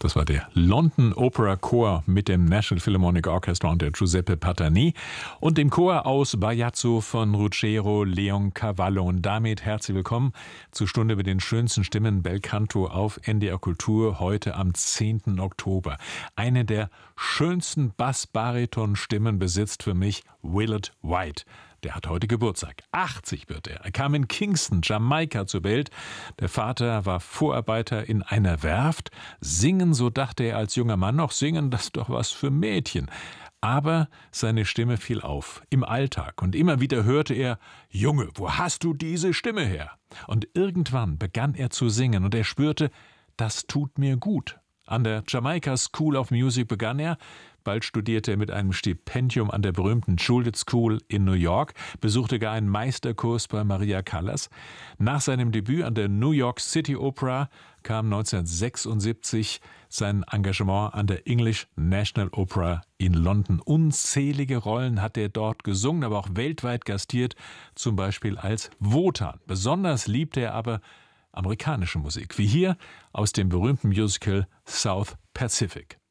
Das war der London Opera Chor mit dem National Philharmonic Orchestra und der Giuseppe Patani und dem Chor aus Bajazzo von Ruggero Leoncavallo. Und damit herzlich willkommen zur Stunde mit den schönsten Stimmen Bel Canto auf NDR Kultur heute am 10. Oktober. Eine der schönsten Bass-Bariton-Stimmen besitzt für mich Willard White. Der hat heute Geburtstag. 80 wird er. Er kam in Kingston, Jamaika zur Welt. Der Vater war Vorarbeiter in einer Werft. Singen, so dachte er als junger Mann noch, singen, das ist doch was für Mädchen. Aber seine Stimme fiel auf, im Alltag. Und immer wieder hörte er, Junge, wo hast du diese Stimme her? Und irgendwann begann er zu singen und er spürte, das tut mir gut. An der Jamaica School of Music begann er. Bald studierte er mit einem Stipendium an der berühmten Juilliard School in New York, besuchte gar einen Meisterkurs bei Maria Callas. Nach seinem Debüt an der New York City Opera kam 1976 sein Engagement an der English National Opera in London. Unzählige Rollen hat er dort gesungen, aber auch weltweit gastiert, zum Beispiel als Wotan. Besonders liebte er aber amerikanische Musik, wie hier aus dem berühmten Musical South Pacific.